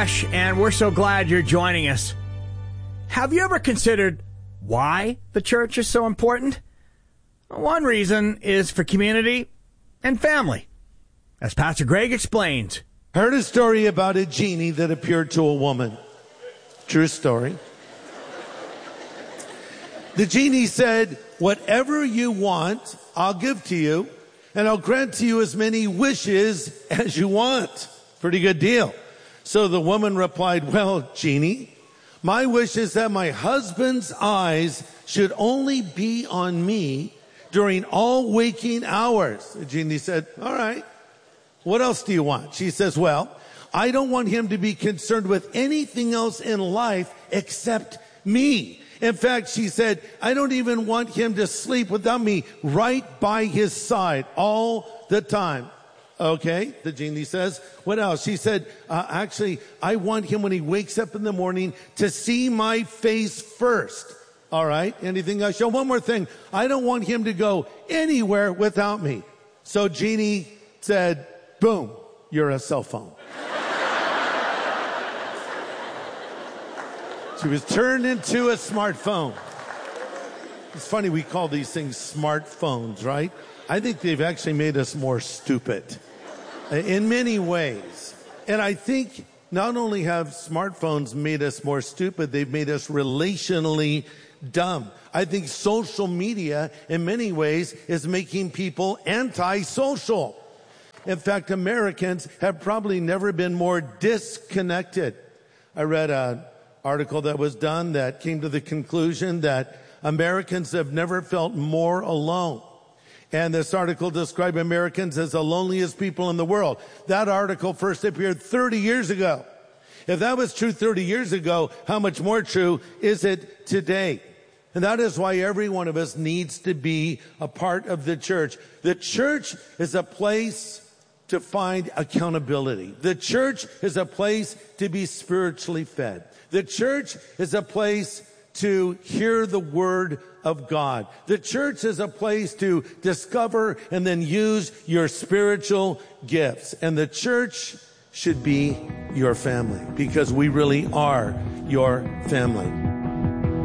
Ash, and we're so glad you're joining us. Have you ever considered why the church is so important? One reason is for community and family. As Pastor Greg explains. I heard a story about a genie that appeared to a woman. True story. The genie said, "Whatever you want, I'll give to you, and I'll grant to you as many wishes as you want." Pretty good deal. So the woman replied, "Well, genie, my wish is that my husband's eyes should only be on me during all waking hours." The genie said, "All right. What else do you want?" She says, "Well, I don't want him to be concerned with anything else in life except me. In fact," she said, "I don't even want him to sleep without me right by his side all the time." Okay, the genie says, "What else?" She said, "Actually, I want him when he wakes up in the morning to see my face first." All right, anything else? One more thing. "I don't want him to go anywhere without me." So genie said, "Boom, you're a cell phone." She was turned into a smartphone. It's funny we call these things smartphones, right? I think they've actually made us more stupid in many ways. And I think not only have smartphones made us more stupid, they've made us relationally dumb. I think social media in many ways is making people antisocial. In fact, Americans have probably never been more disconnected. I read an article that was done that came to the conclusion that Americans have never felt more alone. And this article described Americans as the loneliest people in the world. That article first appeared 30 years ago. If that was true 30 years ago, how much more true is it today? And that is why every one of us needs to be a part of the church. The church is a place to find accountability. The church is a place to be spiritually fed. The church is a place to hear the word of God. The church is a place to discover and then use your spiritual gifts. And the church should be your family because we really are your family.